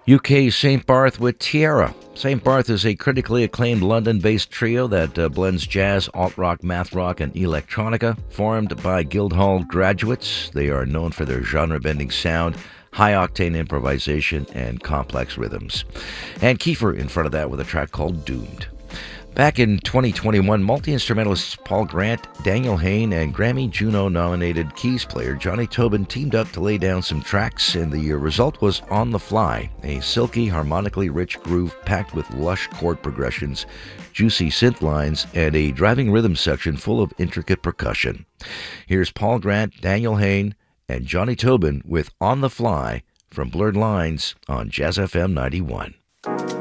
UK St. Barth with Tierra. St. Barth is a critically acclaimed London-based trio that blends jazz, alt-rock, math rock, and electronica. Formed by Guildhall graduates, they are known for their genre-bending sound, high-octane improvisation, and complex rhythms. And Kiefer in front of that with a track called Doomed. Back in 2021, multi-instrumentalists Paul Grant, Daniel Hain, and Grammy Juno-nominated keys player Johnny Tobin teamed up to lay down some tracks, and the result was On the Fly, a silky, harmonically rich groove packed with lush chord progressions, juicy synth lines, and a driving rhythm section full of intricate percussion. Here's Paul Grant, Daniel Hain, and Johnny Tobin with On the Fly from Blurred Lines on Jazz FM 91.